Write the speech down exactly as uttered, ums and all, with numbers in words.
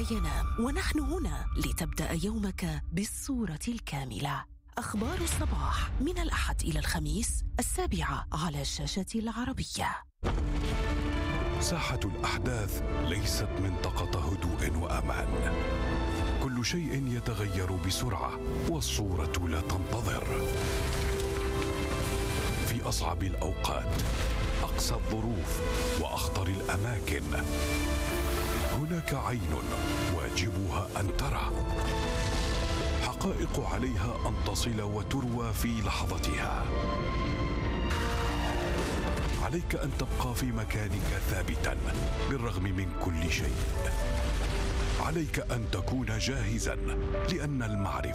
ينام، ونحن هنا لتبدأ يومك بالصورة الكاملة. أخبار الصباح من الأحد إلى الخميس السابعة على الشاشة العربية. ساحة الأحداث ليست منطقة هدوء وأمان، كل شيء يتغير بسرعة والصورة لا تنتظر. في أصعب الأوقات، أقسى الظروف وأخطر الأماكن، هناك عين واجبها أن ترى، حقائق عليها أن تصل وتروى في لحظتها. عليك أن تبقى في مكانك ثابتا بالرغم من كل شيء. عليك أن تكون جاهزا، لأن المعرفة